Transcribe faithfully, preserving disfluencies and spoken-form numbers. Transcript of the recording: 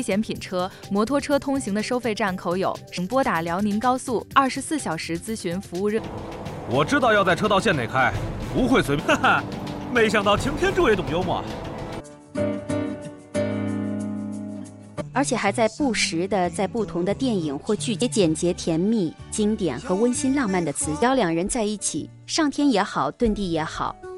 危险品车、摩托车通行的收费站口有，请拨打辽宁高速二十四小时咨询服务热。 我知道要在车道线内开，不会随便。哈哈，没想到擎天柱也懂幽默。 而且还在不时的在不同的电影或剧集简洁甜蜜、经典和温馨浪漫的词，邀两人在一起，上天也好，遁地也好。